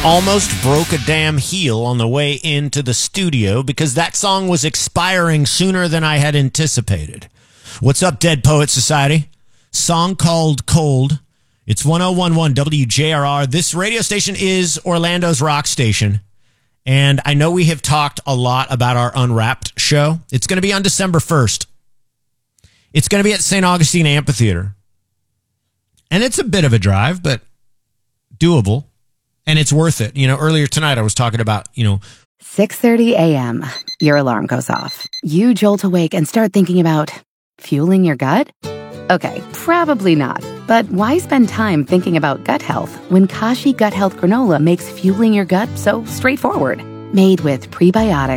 almost broke a damn heel on the way into the studio because that song was expiring sooner than I had anticipated. What's up, Dead Poet Society? Song called Cold. It's 1011 WJRR. This radio station is Orlando's rock station. And I know we have talked a lot about our Unwrapped show. It's going to be on December 1st. It's going to be at St. Augustine Amphitheater. And it's a bit of a drive, but doable. And it's worth it. You know, earlier tonight I was talking about, 6:30 a.m. Your alarm goes off. You jolt awake and start thinking about fueling your gut? Okay, probably not. But why spend time thinking about gut health when Kashi Gut Health Granola makes fueling your gut so straightforward? Made with prebiotics